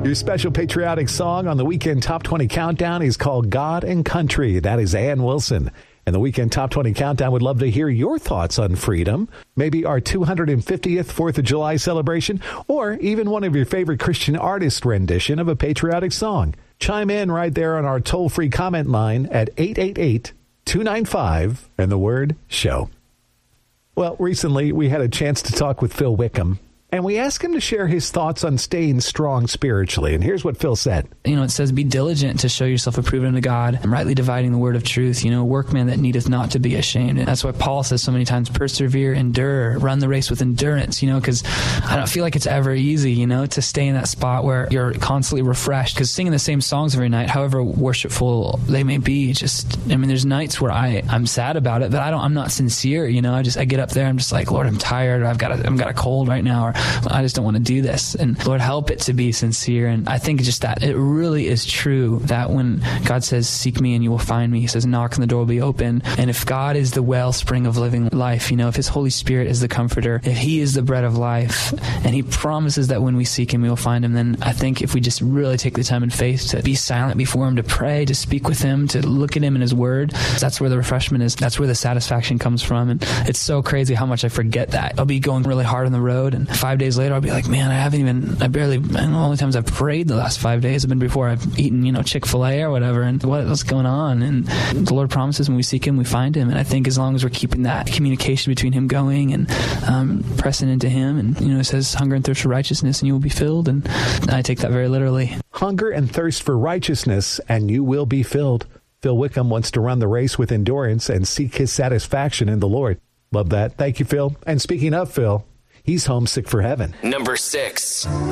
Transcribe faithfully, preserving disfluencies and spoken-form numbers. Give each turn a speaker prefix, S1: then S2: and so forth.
S1: Your special patriotic song on the Weekend Top twenty Countdown is called God and Country. That is Ann Wilson. And the Weekend Top twenty Countdown would love to hear your thoughts on freedom, maybe our two hundred fiftieth fourth of July celebration, or even one of your favorite Christian artist rendition of a patriotic song. Chime in right there on our toll-free comment line at eight eight eight, two nine five and the word show. Well, recently we had a chance to talk with Phil Wickham, and we asked him to share his thoughts on staying strong spiritually. And here's what Phil said.
S2: You know, it says, be diligent to show yourself approved unto God, and rightly dividing the word of truth. You know, a workman that needeth not to be ashamed. And that's why Paul says so many times, persevere, endure, run the race with endurance, you know, because I don't feel like it's ever easy, you know, to stay in that spot where you're constantly refreshed. Because singing the same songs every night, however worshipful they may be, just, I mean, there's nights where I, I'm sad about it, but I don't, I'm not sincere, you know, I just, I get up there, I'm just like, Lord, I'm tired, or I've got a, I've got a cold right now, or I just don't want to do this. And Lord, help it to be sincere. And I think just that it really is true that when God says, seek me and you will find me, he says, knock and the door will be open. And if God is the wellspring of living life, you know, if his Holy Spirit is the comforter, if he is the bread of life, and he promises that when we seek him, we will find him, then I think if we just really take the time and faith to be silent before him, to pray, to speak with him, to look at him in his word, that's where the refreshment is. That's where the satisfaction comes from. And it's so crazy how much I forget that. I'll be going really hard on the road, and five days later, I'll be like, man, I haven't even, I barely, I don't know, the only times I've prayed the last five days have been before I've eaten, you know, Chick-fil-A or whatever, and what, what's going on? And the Lord promises when we seek him, we find him. And I think as long as we're keeping that communication between him going and um, pressing into him, and, you know, it says, hunger and thirst for righteousness and you will be filled. And I take that very literally.
S1: Hunger and thirst for righteousness and you will be filled. Phil Wickham wants to run the race with endurance and seek his satisfaction in the Lord. Love that. Thank you, Phil. And speaking of Phil, he's homesick for heaven.
S3: Number six.